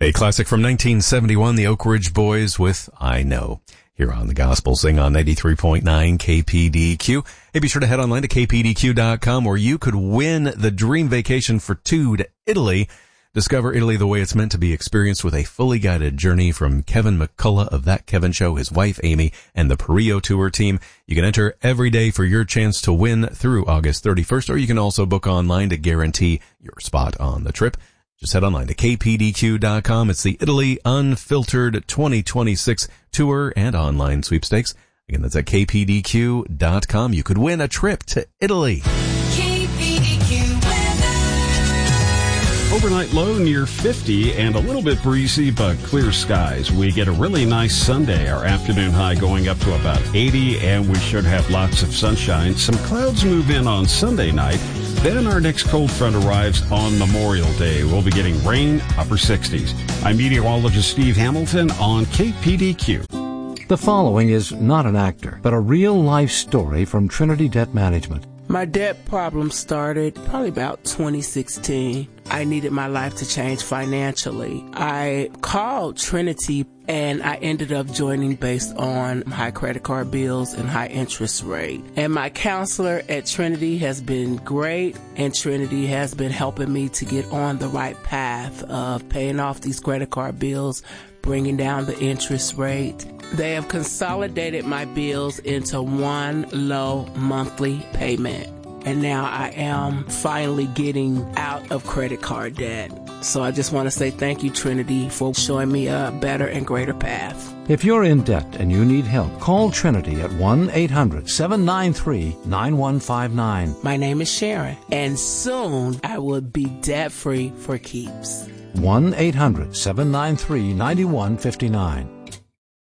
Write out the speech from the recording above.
A classic from 1971, the Oak Ridge Boys with I Know. Here on the Gospel Sing on 93.9 KPDQ. Hey, be sure to head online to kpdq.com where you could win the dream vacation for two to Italy. Discover Italy the way it's meant to be experienced with a fully guided journey from Kevin McCullough of That Kevin Show, his wife Amy, and the Perio Tour team. You can enter every day for your chance to win through August 31st, or you can also book online to guarantee your spot on the trip. Just head online to kpdq.com. It's the Italy Unfiltered 2026 tour and online sweepstakes. Again, that's at kpdq.com. You could win a trip to Italy. Overnight low near 50 and a little bit breezy, but clear skies. We get a really nice Sunday. Our afternoon high going up to about 80, and we should have lots of sunshine. Some clouds move in on Sunday night. Then our next cold front arrives on Memorial Day. We'll be getting rain, upper 60s. I'm meteorologist Steve Hamilton on KPDQ. The following is not an actor, but a real-life story from Trinity Debt Management. My debt problem started probably about 2016. I needed my life to change financially. I called Trinity and I ended up joining based on high credit card bills and high interest rate. And my counselor at Trinity has been great, and Trinity has been helping me to get on the right path of paying off these credit card bills, bringing down the interest rate. They have consolidated my bills into one low monthly payment. And now I am finally getting out of credit card debt. So I just want to say thank you, Trinity, for showing me a better and greater path. If you're in debt and you need help, call Trinity at 1-800-793-9159. My name is Sharon, and soon I will be debt-free for keeps. 1-800-793-9159.